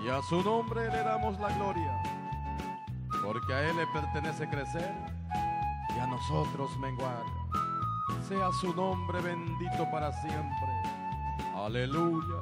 y a su nombre le damos la gloria, porque a Él le pertenece crecer y a nosotros menguar. Sea su nombre bendito para siempre. Aleluya.